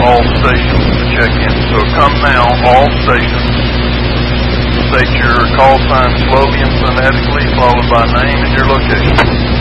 all stations to check in. So come now, all stations. State your call sign slowly and phonetically, followed by name and your location.